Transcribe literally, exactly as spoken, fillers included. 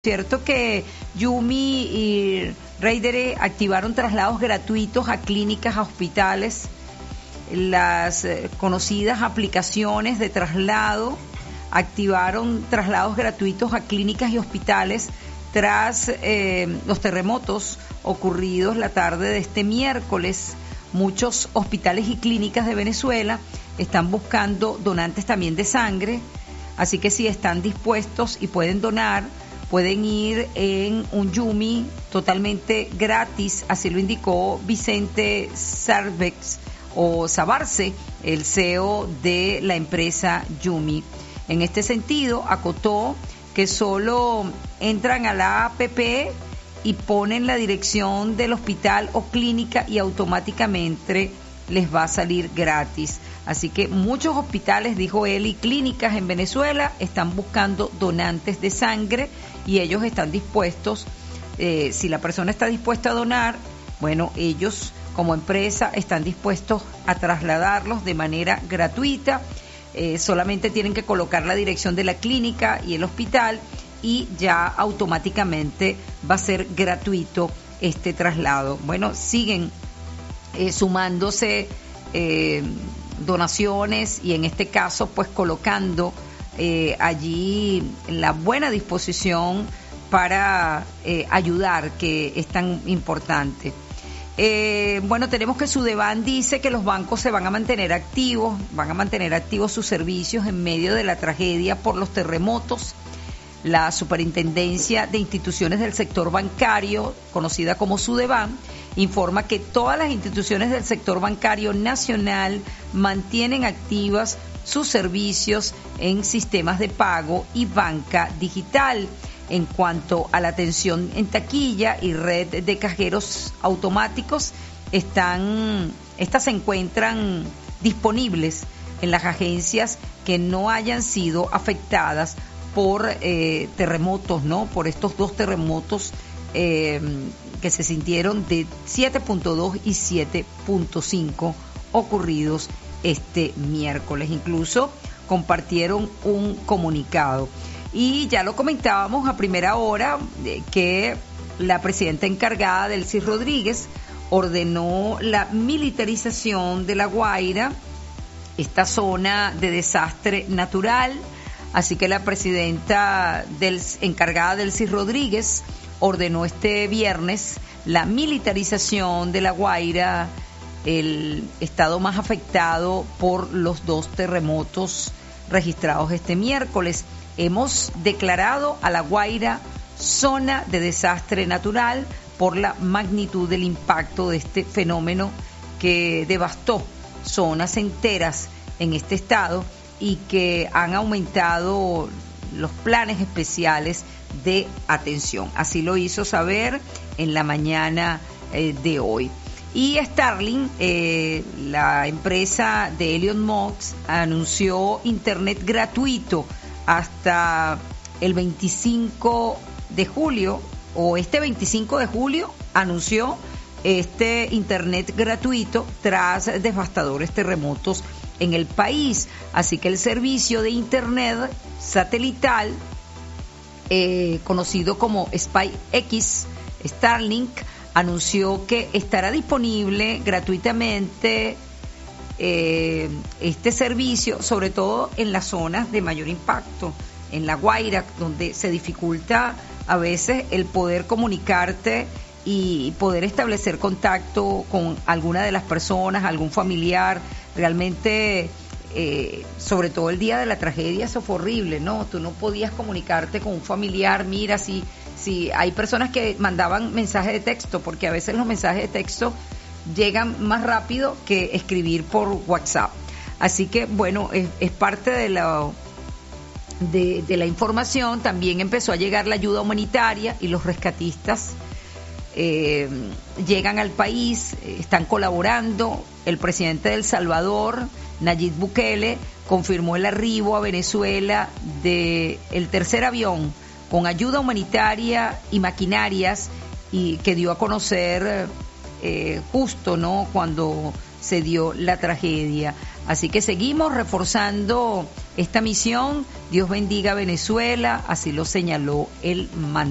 Cierto que Yumi y Reidere activaron traslados gratuitos a clínicas, a hospitales, las eh, conocidas aplicaciones de traslado activaron traslados gratuitos a clínicas y hospitales tras eh, los terremotos ocurridos la tarde de este miércoles. Muchos hospitales y clínicas de Venezuela están buscando donantes también de sangre, así que si están dispuestos y pueden donar, pueden ir en un Yumi totalmente gratis, así lo indicó Vicente Sarvex o Sabarce, el C E O de la empresa Yumi. En este sentido, acotó que solo entran a la app y ponen la dirección del hospital o clínica y automáticamente les va a salir gratis. Así que muchos hospitales, dijo él, y clínicas en Venezuela están buscando donantes de sangre y ellos están dispuestos, eh, si la persona está dispuesta a donar, bueno, ellos como empresa están dispuestos a trasladarlos de manera gratuita. Eh, solamente tienen que colocar la dirección de la clínica y el hospital y ya automáticamente va a ser gratuito este traslado. Bueno, siguen eh, sumándose eh, donaciones y en este caso pues colocando eh, allí la buena disposición para eh, ayudar, que es tan importante. Eh, bueno, tenemos que Sudeban dice que los bancos se van a mantener activos, van a mantener activos sus servicios en medio de la tragedia por los terremotos. La Superintendencia de Instituciones del Sector Bancario, conocida como Sudeban, informa que todas las instituciones del sector bancario nacional mantienen activas sus servicios en sistemas de pago y banca digital. En cuanto a la atención en taquilla y red de cajeros automáticos, están, estas se encuentran disponibles en las agencias que no hayan sido afectadas por eh, terremotos, ¿no? Por estos dos terremotos eh, que se sintieron de siete punto dos y siete punto cinco ocurridos este miércoles. Incluso compartieron un comunicado. Y ya lo comentábamos a primera hora eh, que la presidenta encargada, Delcy Rodríguez, ordenó la militarización de La Guaira, esta zona de desastre natural. Así que la presidenta del, encargada, Delcy Rodríguez, ordenó este viernes la militarización de La Guaira, el estado más afectado por los dos terremotos registrados este miércoles. Hemos declarado a La Guaira zona de desastre natural por la magnitud del impacto de este fenómeno que devastó zonas enteras en este estado y que han aumentado los planes especiales de atención. Así lo hizo saber en la mañana eh, de hoy. Y Starlink, eh, la empresa de Elon Musk, anunció internet gratuito hasta el veinticinco de julio, o este veinticinco de julio anunció este internet gratuito tras devastadores terremotos en el país. Así que el servicio de internet satelital, eh, conocido como SpaceX, Starlink, anunció que estará disponible gratuitamente eh, este servicio, sobre todo en las zonas de mayor impacto, en La Guaira, donde se dificulta a veces el poder comunicarte y poder establecer contacto con alguna de las personas, algún familiar. Realmente, eh, sobre todo el día de la tragedia, eso fue horrible, ¿no? Tú no podías comunicarte con un familiar. Mira, si, si hay personas que mandaban mensajes de texto, porque a veces los mensajes de texto llegan más rápido que escribir por WhatsApp. Así que, bueno, es, es parte de la, de, de la información. También empezó a llegar la ayuda humanitaria y los rescatistas Eh, llegan al país, están colaborando. El presidente de El Salvador, Nayib Bukele, confirmó el arribo a Venezuela de el tercer avión con ayuda humanitaria y maquinarias, y que dio a conocer eh, justo, ¿no?, cuando se dio la tragedia. Así que seguimos reforzando esta misión. Dios bendiga a Venezuela, así lo señaló el mandatario.